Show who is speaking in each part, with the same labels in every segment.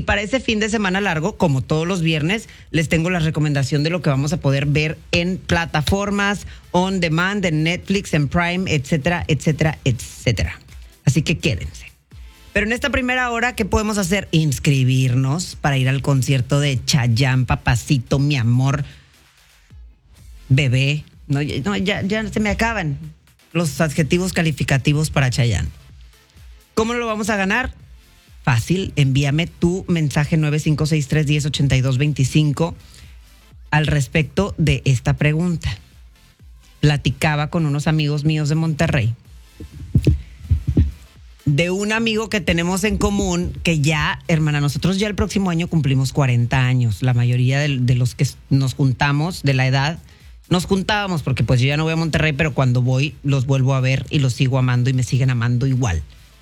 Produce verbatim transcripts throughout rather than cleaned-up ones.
Speaker 1: para ese fin de semana largo, como todos los viernes, les tengo la recomendación de lo que vamos a poder ver en plataformas, on demand, en Netflix, en Prime, etcétera, etcétera, etcétera. Así que quédense. Pero en esta primera hora, ¿qué podemos hacer? Inscribirnos para ir al concierto de Chayanne, papacito, mi amor, bebé. No, no ya, ya se me acaban los adjetivos calificativos para Chayanne. ¿Cómo lo vamos a ganar? Fácil, envíame tu mensaje nueve cinco seis tres, uno cero ocho dos dos cinco al respecto de esta pregunta. Platicaba con unos amigos míos de Monterrey de un amigo que tenemos en común que ya, hermana, nosotros ya el próximo año cumplimos cuarenta años. La mayoría de, de los que nos juntamos de la edad, nos juntábamos porque pues yo ya no voy a Monterrey, pero cuando voy los vuelvo a ver y los sigo amando y me siguen amando igual.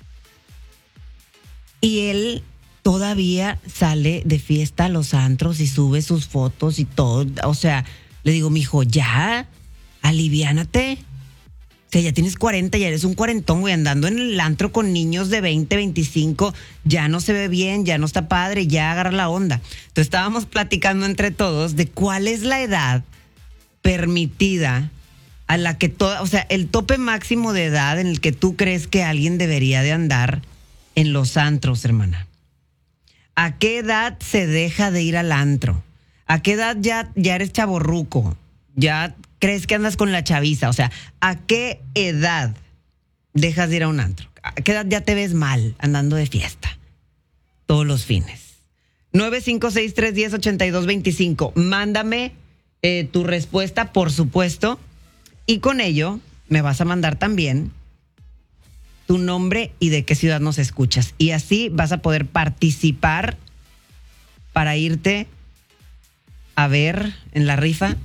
Speaker 1: Y él todavía sale de fiesta a los antros y sube sus fotos y todo. O sea, le digo, mijo, ya, aliviánate. O sea, ya tienes cuarenta, ya eres un cuarentón, güey, andando en el antro con niños de veinte, veinticinco. Ya no se ve bien, ya no está padre, ya agarra la onda. Entonces estábamos platicando entre todos de cuál es la edad permitida a la que toda, o sea, el tope máximo de edad en el que tú crees que alguien debería de andar en los antros, hermana. ¿A qué edad se deja de ir al antro? ¿A qué edad ya, ya eres chavorruco? ¿Ya crees que andas con la chaviza? O sea, ¿a qué edad dejas de ir a un antro? ¿A qué edad ya te ves mal andando de fiesta todos los fines? nueve cinco seis tres, uno cero ocho dos dos cinco. Mándame eh, tu respuesta, por supuesto. Y con ello me vas a mandar también tu nombre y de qué ciudad nos escuchas. Y así vas a poder participar para irte a ver en la rifa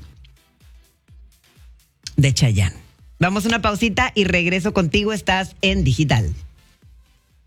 Speaker 1: de Chayanne. Vamos a una pausita y regreso contigo. Estás en Digital.